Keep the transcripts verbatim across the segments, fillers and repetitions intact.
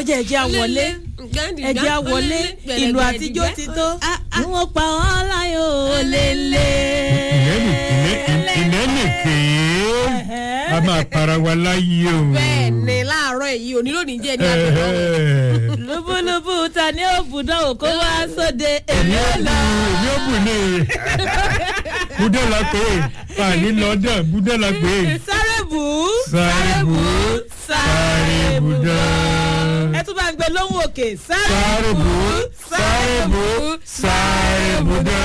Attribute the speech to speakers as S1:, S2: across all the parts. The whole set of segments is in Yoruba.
S1: ọjà ẹ̀jẹ̀ àwọlé ẹ̀jẹ̀ àwọlé ìlú àtijọ́ ti tó wọ́n pa ọ́ láyò lélẹ̀.
S2: ìnẹ́nìkè a máa para wa láyé o.
S3: bẹ́ẹ̀ ni láàárọ̀ èyí òní lónìí jẹ́ ní àtẹ̀wọ́.
S1: lúbúlúbú ta ni ó bùdán òkó wá sóde
S2: èmi ò lọ èmi ò bù ní bùdẹ́ la pé fàní lọ́dọ̀ bùdẹ́ la pé.
S1: sáré bù
S2: sáré bù sáré bùdá.
S1: ẹ tún bá ń gbé lóhùn òkè
S2: sáré bù sáré bù sáré bùdá.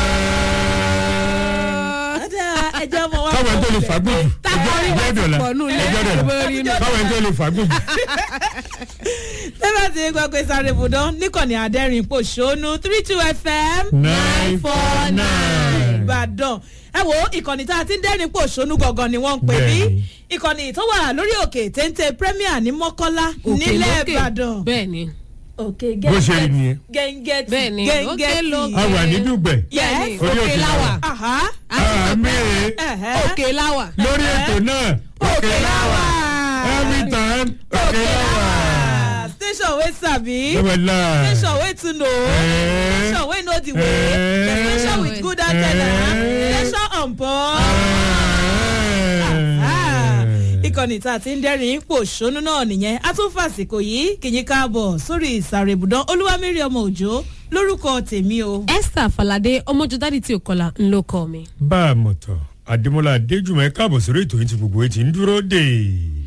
S1: ẹjọ́ ọmọ wa
S2: káwọn tó lè fàgbọ́n ẹjọ́ dọ̀la ẹjọ́ dọ̀la káwọn tó lè fàgbọ́n.
S1: tẹ́lá ti gbọ́ pé sáré bùdán níkànnì àdẹ́rìn pòṣónú three two f m nine four nine ìbàdàn. ẹ wo ìkànnì tá a ti ń dẹ́rìn pòṣónú gangan ni wọ́n ń pè bí ìkànnì tó wà lórí òkè téńté premier ní mọ́kọ́lá nílẹ̀ ìbàdàn.
S3: bẹ́ẹ̀ni
S1: òkè
S2: bó ṣe rí nìyẹn.
S1: gẹ́ngẹ́tì
S3: bẹ́ẹ̀ni
S1: gẹ́ngẹ́tì.
S2: a wà ní dùgbẹ̀.
S3: yes òkè láwà
S2: àmì
S3: òkè láwà
S2: lórí ètò náà
S1: òkè láwà
S2: every time òkè láwà.
S1: station wey sabi
S2: lọ́wọ́lá
S1: station wey tún know station wey know the way station with good antenna station on board. ìkànnì tá a ti ń dẹ́rìn pòṣónú náà nìyẹn a tún fàsìkò yìí kìyìn káàbọ̀ sórí ìsàrè ibùdó olúwamírí ọmọ òjò lórúkọ tèmi o.
S3: esther falade ọmọjọdádì tí ò kọlà ńlọ kọ mi.
S2: bá a mọ̀ tán àdèmọ́lá adéjùmọ̀ ẹ̀ káàbọ̀ sórí ètò yìí tí gbogbo ẹ̀ ti ń dúró dè.